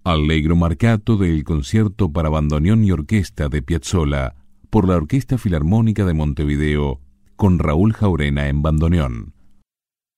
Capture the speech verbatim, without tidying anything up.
Allegro marcato del concierto para bandoneón y orquesta de Piazzolla por la Orquesta Filarmónica de Montevideo con Raúl Jaurena en bandoneón.